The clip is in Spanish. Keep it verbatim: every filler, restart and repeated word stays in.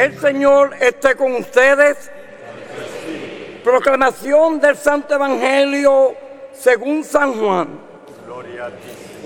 El Señor esté con ustedes. Proclamación del Santo Evangelio según San Juan. Gloria a ti.